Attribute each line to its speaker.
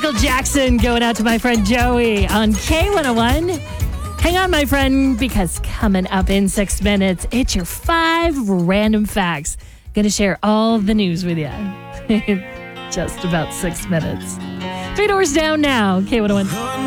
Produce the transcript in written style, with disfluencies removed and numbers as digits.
Speaker 1: Michael Jackson going out to my friend Joey on K101. Hang on, my friend, because coming up in 6 minutes, it's your 5 random facts. Gonna share all the news with you. Just about 6 minutes. 3 doors down now, K101.